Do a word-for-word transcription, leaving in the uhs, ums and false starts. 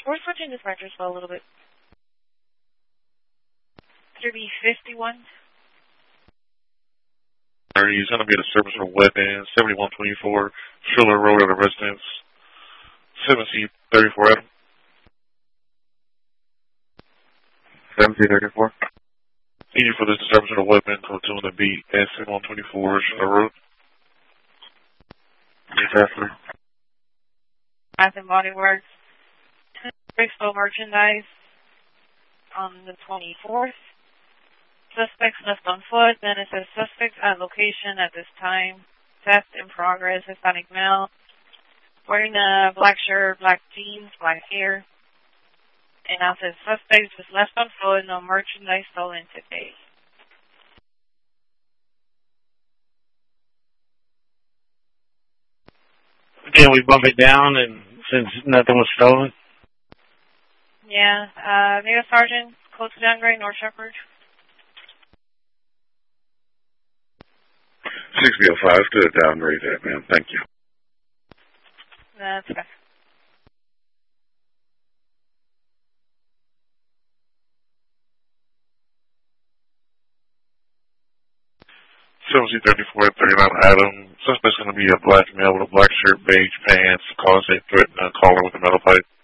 We're switching dispatchers for a little bit. three fifty-one. He's going to be at a service for weapons, seventy-one twenty-four, Schiller Road at a residence, seven C thirty-four Adam. seven C thirty-four. Need you for this service for weapon, platoon to be at seventy-one twenty-four, Schiller Road. Exactly. Bath and Body Works. Brixville merchandise on the twenty-fourth. Suspects left on foot. Then it says suspects at location at this time. Theft in progress. Hispanic male. Wearing a black shirt, black jeans, black hair. And now it says suspects was left on foot. No merchandise stolen today. Can we bump it down and since nothing was stolen? Yeah. Uh, Native Sergeant, close to Downgrade, North Shepherd. six B oh five, to the downgrade that, man. Thank you. That's okay. seven C thirty-four at thirty-nine Adam. Suspect's going to be a black male with a black shirt, beige pants, cause a threat and a collar with a metal pipe.